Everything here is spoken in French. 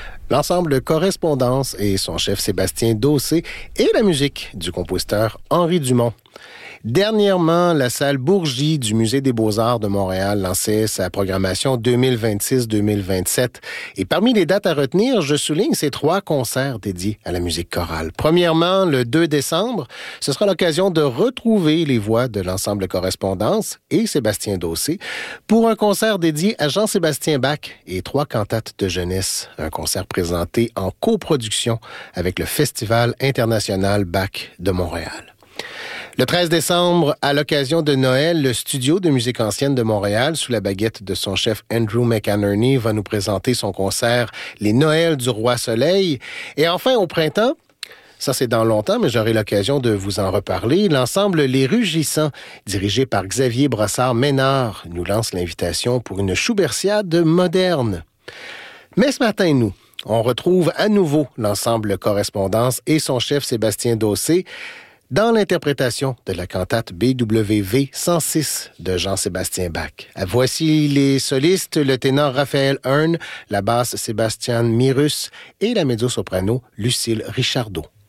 L'ensemble Correspondance et son chef Sébastien Dossé et la musique du compositeur Henri Dumont. Dernièrement, la salle Bourgie du Musée des Beaux-Arts de Montréal lançait sa programmation 2026-2027. Et parmi les dates à retenir, je souligne ces 3 concerts dédiés à la musique chorale. Premièrement, le 2 décembre, ce sera l'occasion de retrouver les voix de l'ensemble Correspondance et Sébastien Dossé pour un concert dédié à Jean-Sébastien Bach et 3 cantates de jeunesse. Un concert présenté en coproduction avec le Festival international Bach de Montréal. Le 13 décembre, à l'occasion de Noël, le Studio de musique ancienne de Montréal, sous la baguette de son chef Andrew McInerney, va nous présenter son concert « Les Noëls du Roi Soleil ». Et enfin, au printemps, ça c'est dans longtemps, mais j'aurai l'occasion de vous en reparler, l'ensemble Les Rugissants, dirigé par Xavier Brossard-Ménard, nous lance l'invitation pour une Schubertiade moderne. Mais ce matin, on retrouve à nouveau l'ensemble Correspondance et son chef Sébastien Dossé dans l'interprétation de la cantate BWV 106 de Jean-Sébastien Bach. Voici les solistes, le ténor Raphaël Hearn, la basse Sébastien Mirus et la mezzo-soprano Lucille Richardot.